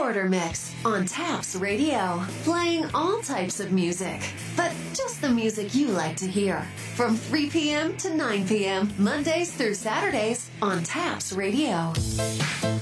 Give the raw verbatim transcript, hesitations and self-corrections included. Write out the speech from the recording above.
Shorter Mix on Taps Radio, playing all types of music, but just the music you like to hear. From three p.m. to nine p.m., Mondays through Saturdays on Taps Radio.